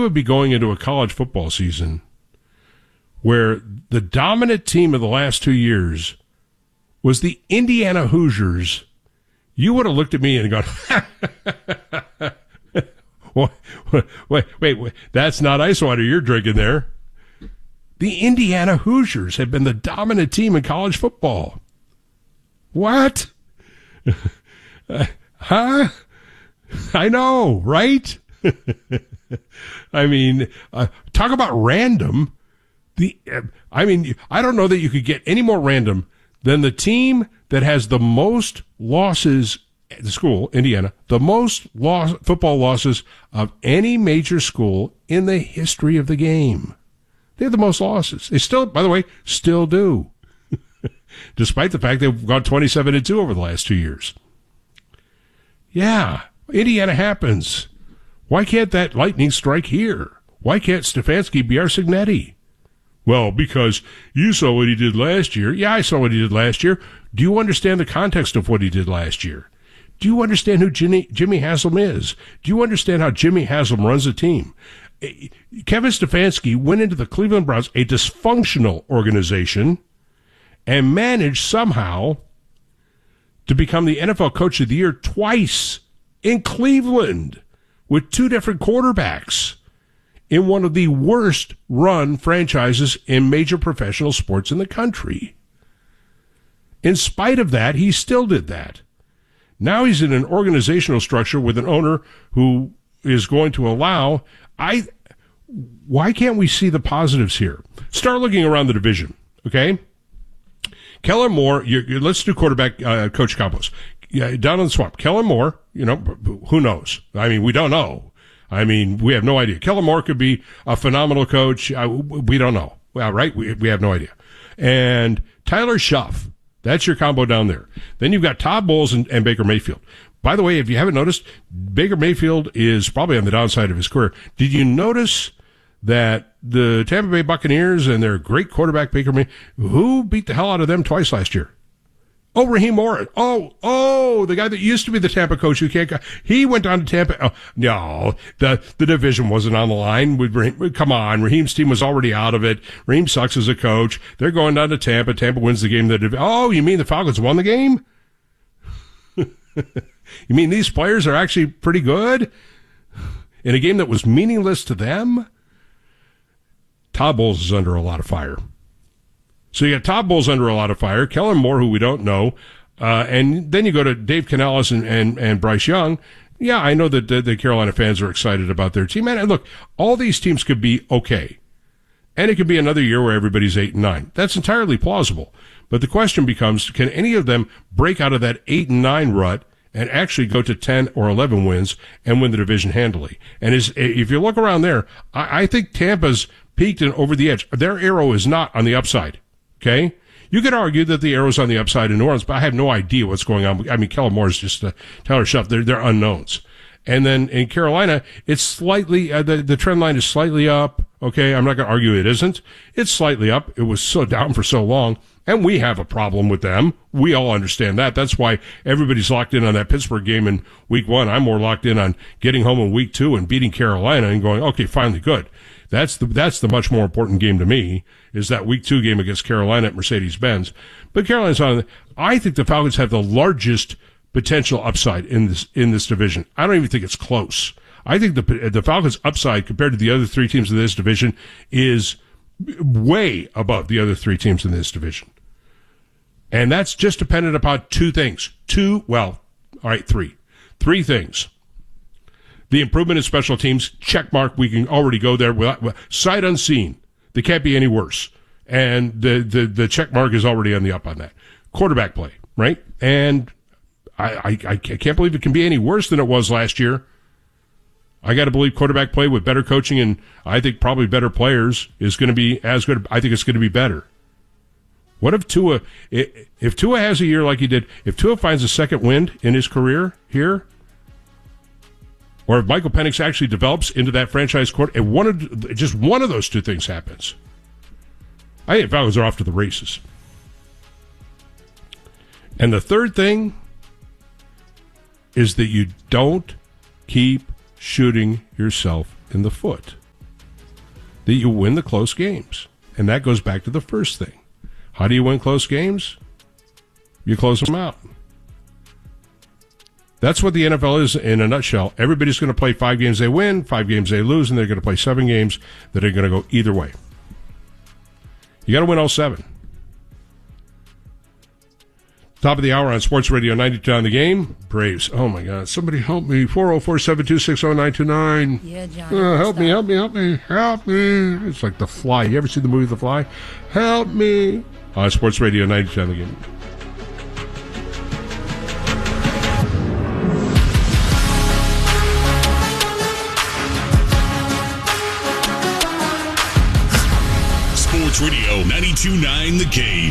would be going into a college football season where the dominant team of the last 2 years was the Indiana Hoosiers, you would have looked at me and gone, wait, that's not ice water you're drinking there. The Indiana Hoosiers have been the dominant team in college football. What? Huh? I know, right? I mean, talk about random. I don't know that you could get any more random than the team that has the most losses at the school, Indiana, the most football losses of any major school in the history of the game. They have the most losses. They still, by the way, still do. Despite the fact they've gone 27-2 over the last 2 years. Yeah, Indiana happens. Why can't that lightning strike here? Why can't Stefanski be our Signetti? Well, because you saw what he did last year. Yeah, I saw what he did last year. Do you understand the context of what he did last year? Do you understand who Jimmy Haslam is? Do you understand how Jimmy Haslam runs a team? Kevin Stefanski went into the Cleveland Browns, a dysfunctional organization, and managed somehow to become the NFL Coach of the Year twice in Cleveland with 2 different quarterbacks in one of the worst run franchises in major professional sports in the country. In spite of that, he still did that. Now he's in an organizational structure with an owner who is going to allow... Why can't we see the positives here? Start looking around the division, okay? Kellen Moore, let's do quarterback coach combos. Down in the swamp, Kellen Moore, who knows? I mean, we don't know. I mean, we have no idea. Kellen Moore could be a phenomenal coach. We don't know. Well, right? We have no idea. And Tyler Schuff, that's your combo down there. Then you've got Todd Bowles and Baker Mayfield. By the way, if you haven't noticed, Baker Mayfield is probably on the downside of his career. Did you notice that the Tampa Bay Buccaneers and their great quarterback, Baker Mayfield, who beat the hell out of them twice last year? Oh, Raheem Morris. Oh, the guy that used to be the Tampa coach who can't go. He went down to Tampa. Oh, no, the division wasn't on the line with Raheem. Come on, Raheem's team was already out of it. Raheem sucks as a coach. They're going down to Tampa. Tampa wins the game. Oh, you mean the Falcons won the game? You mean these players are actually pretty good in a game that was meaningless to them? Todd Bowles is under a lot of fire. So you got Todd Bowles under a lot of fire, Kellen Moore, who we don't know, and then you go to Dave Canales and Bryce Young. Yeah, I know that the Carolina fans are excited about their team. And look, all these teams could be okay. And it could be another year where everybody's 8-9. That's entirely plausible. But the question becomes, can any of them break out of that 8-9 rut and actually go to 10 or 11 wins and win the division handily? And if you look around there, I think Tampa's peaked and over the edge. Their arrow is not on the upside. Okay? You could argue that the arrow's on the upside in New Orleans, but I have no idea what's going on. I mean, Kellen Moore is just Tyler Schuff. They're unknowns. And then in Carolina, it's slightly, the trend line is slightly up. Okay? I'm not going to argue it isn't. It's slightly up. It was so down for so long. And we have a problem with them. We all understand that. That's why everybody's locked in on that Pittsburgh game in week 1. I'm more locked in on getting home in week 2 and beating Carolina and going, okay, finally, good. That's the much more important game to me, is that week 2 game against Carolina at Mercedes-Benz. But Carolina's on. I think the Falcons have the largest potential upside in this division. I don't even think it's close. I think the Falcons' upside compared to the other 3 teams in this division is way above the other 3 teams in this division. And that's just dependent upon 2 things. 3. 3 things. The improvement in special teams, check mark. We can already go there without sight unseen. They can't be any worse. And the check mark is already on the up on that. Quarterback play, right? And I can't believe it can be any worse than it was last year. I got to believe quarterback play with better coaching and I think probably better players is going to be as good. I think it's going to be better. What if Tua has a year like he did, if Tua finds a second wind in his career here, or if Michael Penix actually develops into that franchise quarterback, just one of those 2 things happens, I think Falcons are off to the races. And the third thing is that you don't keep shooting yourself in the foot. that you win the close games. And that goes back to the first thing. How do you win close games? You close them out. That's what the NFL is in a nutshell. Everybody's going to play 5 games they win, 5 games they lose, and they're going to play 7 games that are going to go either way. You got to win all 7. Top of the hour on Sports Radio 92 on the game. Braves. Oh, my God. Somebody help me. 404-726-0929. Yeah, John. Help me. It's like The Fly. You ever see the movie The Fly? Help me. On Sports Radio 92 on the game. Sports Radio 92.9 The Game.